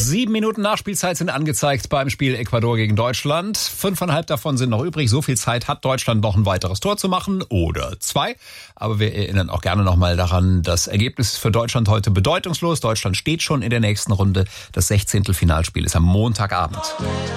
7 Minuten Nachspielzeit sind angezeigt beim Spiel Ecuador gegen Deutschland. 5,5 davon sind noch übrig. So viel Zeit hat Deutschland, noch ein weiteres Tor zu machen oder 2. Aber wir erinnern auch gerne nochmal daran, das Ergebnis für Deutschland heute bedeutungslos. Deutschland steht schon in der nächsten Runde. Das 16. Finalspiel ist am Montagabend.